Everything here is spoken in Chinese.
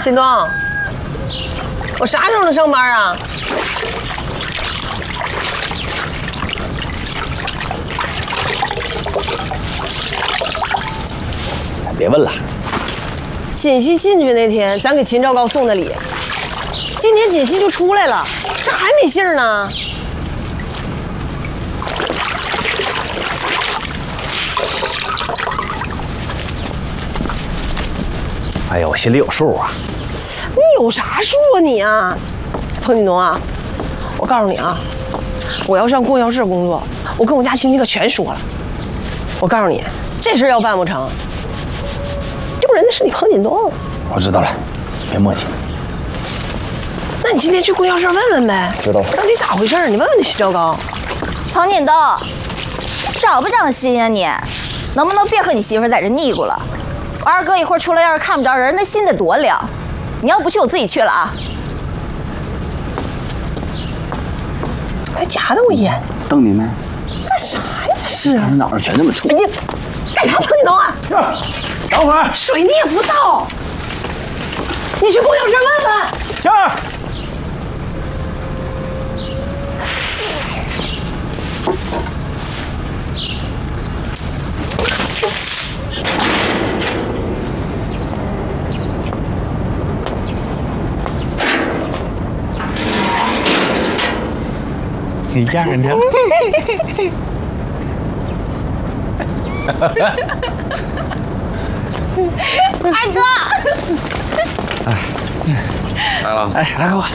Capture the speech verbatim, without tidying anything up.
靳东，我啥时候能上班啊？ 别问了。 锦溪进去那天，咱给秦兆高送的礼，今天锦溪就出来了，这还没信儿呢。 哎呀，我心里有数啊。 你有啥数啊你啊，彭锦东啊！我告诉你啊，我要上供销社工作，我跟我家亲戚可全说了。我告诉你，这事要办不成，丢人的是你彭锦东。 我知道了，别磨叽。 那你今天去供销社问问呗， 知道了。 到底咋回事？你问问秦兆高。 彭锦东，长不长心呀你？能不能别和你媳妇在这腻咕了？我二哥一会儿出来要是看不着人，那心得多凉。你要不去，我自己去了啊。 还夹得我烟， 瞪你呢？ 干啥呀这是？ 你脑袋全那么臭。 哎你干啥？彭锦东啊！ 等会儿。 水你也不倒，你去供销社问问。 是。你压人家。 二哥， 来了， 哎，来给我。